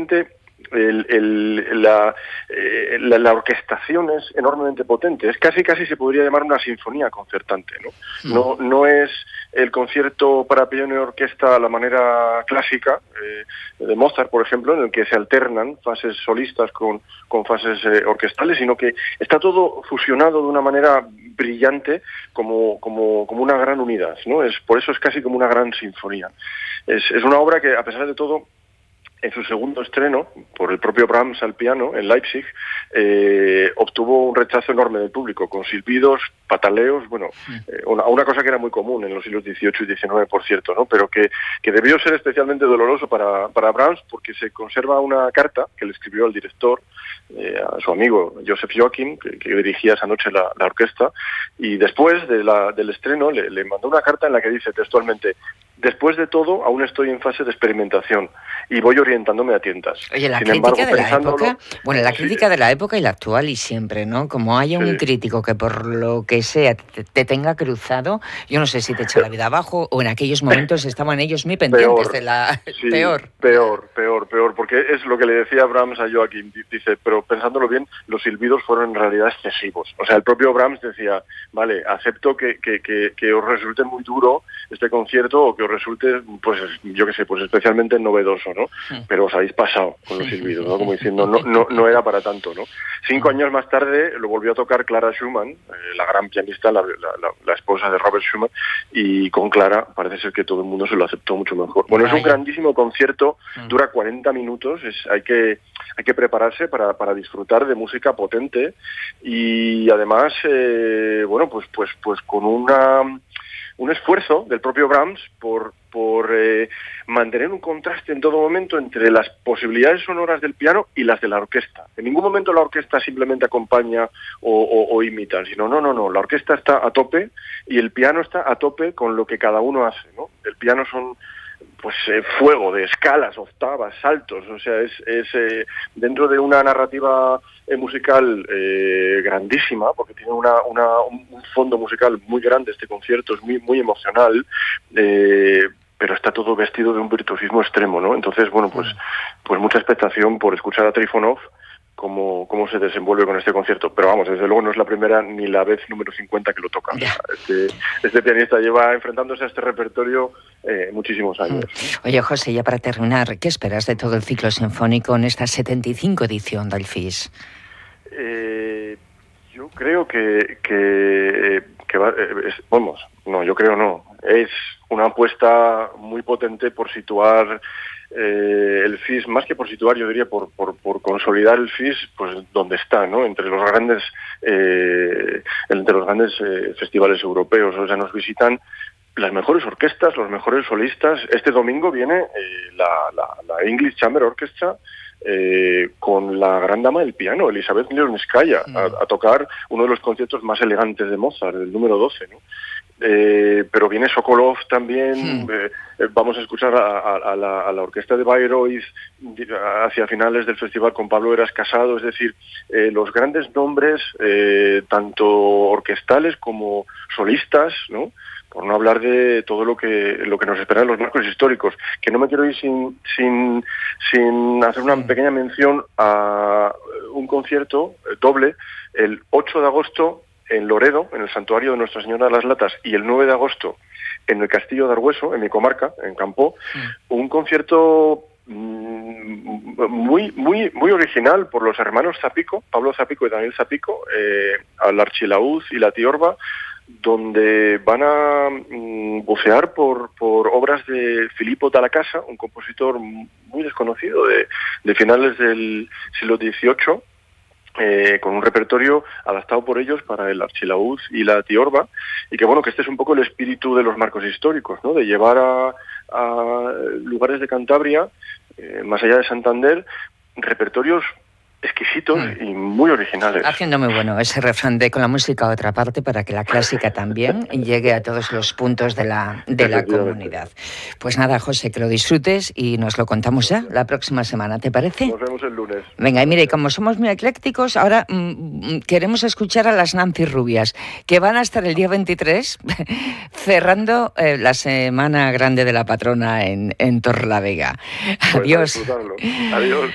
realmente la orquestación es enormemente potente. Es casi se podría llamar una sinfonía concertante, ¿no? No es el concierto para piano y orquesta a la manera clásica de Mozart, por ejemplo, en el que se alternan fases solistas con fases orquestales, sino que está todo fusionado de una manera brillante como una gran unidad, ¿no? Por eso es casi como una gran sinfonía. Es una obra que, a pesar de todo, en su segundo estreno, por el propio Brahms al piano, en Leipzig, obtuvo un rechazo enorme del público, con silbidos, pataleos, una cosa que era muy común en los siglos XVIII y XIX, por cierto, ¿no? Pero que debió ser especialmente doloroso para Brahms, porque se conserva una carta que le escribió al director, a su amigo Joseph Joachim, que dirigía esa noche la orquesta, y después del estreno le mandó una carta en la que dice textualmente: después de todo, aún estoy en fase de experimentación y voy orientándome a tientas. Oye, la crítica de la época, la crítica de la época y la actual y siempre, ¿no? Como haya un crítico que por lo que sea te tenga cruzado, yo no sé si te echa la vida abajo o en aquellos momentos estaban ellos muy pendientes de la... Peor, porque es lo que le decía Brahms a Joachim, dice, pero pensándolo bien, los silbidos fueron en realidad excesivos. O sea, el propio Brahms decía, vale, acepto que os resulte muy duro este concierto o que os resulte, pues yo qué sé, pues especialmente novedoso, ¿no? Pero os habéis pasado con los silbidos, ¿no? Como diciendo, no era para tanto, ¿no? 5 años más tarde lo volvió a tocar Clara Schumann, la gran pianista, la esposa de Robert Schumann, y con Clara parece ser que todo el mundo se lo aceptó mucho mejor. Bueno, es un grandísimo concierto, dura 40 minutos, hay que prepararse para disfrutar de música potente y además, pues con un esfuerzo del propio Brahms por mantener un contraste en todo momento entre las posibilidades sonoras del piano y las de la orquesta. En ningún momento la orquesta simplemente acompaña o imita, sino no, la orquesta está a tope y el piano está a tope con lo que cada uno hace, ¿no? El piano son fuego de escalas, octavas, saltos, o sea, es dentro de una narrativa musical grandísima, porque tiene un fondo musical muy grande. Este concierto es muy emocional, pero está todo vestido de un virtuosismo extremo, ¿no? Entonces, pues mucha expectación por escuchar a Trifonov cómo se desenvuelve con este concierto. Pero vamos, desde luego no es la primera ni la vez número 50 que lo toca. Este pianista lleva enfrentándose a este repertorio muchísimos años. Oye, José, ya para terminar, ¿qué esperas de todo el ciclo sinfónico en esta 75 edición del FIS? Yo creo que va, yo creo no. Es una apuesta muy potente por situar el FIS, más que por situar, yo diría por consolidar el FIS, pues donde está, ¿no? Entre los grandes festivales europeos. O sea, nos visitan las mejores orquestas, los mejores solistas. Este domingo viene la English Chamber Orchestra con la gran dama del piano, Elizabeth Mierniskaya, a tocar uno de los conciertos más elegantes de Mozart, el número 12, ¿no? Pero viene Sokolov también. Vamos a escuchar a la orquesta de Bayreuth hacia finales del festival con Pablo Heras Casado. Es decir, los grandes nombres, tanto orquestales como solistas, ¿no? Por no hablar de todo lo que nos espera en los marcos históricos, que no me quiero ir sin hacer una pequeña mención a un concierto doble el 8 de agosto en Loredo, en el santuario de Nuestra Señora de las Latas, y el 9 de agosto en el Castillo de Arbueso, en mi comarca, en Campó, un concierto muy original por los hermanos Zapico, Pablo Zapico y Daniel Zapico, al archilaúd y la tiorba, donde van a bucear por obras de Filippo Dalla Casa, un compositor muy desconocido de finales del siglo XVIII, con un repertorio adaptado por ellos para el archilaúd y la tiorba, y que este es un poco el espíritu de los marcos históricos, ¿no? De llevar a lugares de Cantabria, más allá de Santander, repertorios exquisitos y muy originales. Haciendo muy bueno ese refrán de con la música a otra parte para que la clásica también llegue a todos los puntos de la comunidad. Pues nada, José, que lo disfrutes y nos lo contamos ya la próxima semana, ¿te parece? Nos vemos el lunes. Venga, y mire, como somos muy eclécticos, ahora queremos escuchar a las Nancy Rubias, que van a estar el día 23 cerrando la Semana Grande de la Patrona en Torrelavega. Adiós. Adiós.